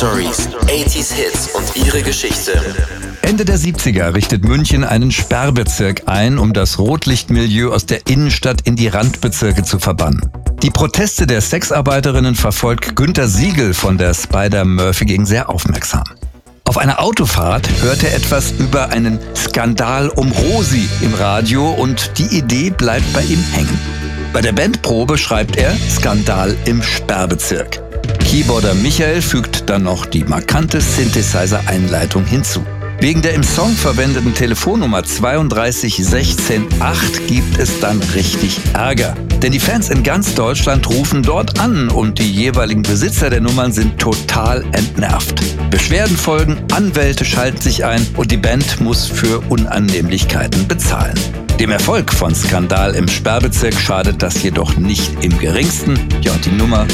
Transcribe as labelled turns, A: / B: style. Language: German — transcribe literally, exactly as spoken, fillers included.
A: Stories, achtziger Hits und ihre Geschichte.
B: Ende der siebziger richtet München einen Sperrbezirk ein, um das Rotlichtmilieu aus der Innenstadt in die Randbezirke zu verbannen. Die Proteste der Sexarbeiterinnen verfolgt Günter Siegel von der Spider-Murphy Gang sehr aufmerksam. Auf einer Autofahrt hört er etwas über einen Skandal um Rosi im Radio und die Idee bleibt bei ihm hängen. Bei der Bandprobe schreibt er Skandal im Sperrbezirk. Keyboarder Michael fügt dann noch die markante Synthesizer-Einleitung hinzu. Wegen der im Song verwendeten Telefonnummer zweiunddreißig sechzehn acht gibt es dann richtig Ärger. Denn die Fans in ganz Deutschland rufen dort an und die jeweiligen Besitzer der Nummern sind total entnervt. Beschwerden folgen, Anwälte schalten sich ein und die Band muss für Unannehmlichkeiten bezahlen. Dem Erfolg von Skandal im Sperrbezirk schadet das jedoch nicht im geringsten. Ja, und die Nummer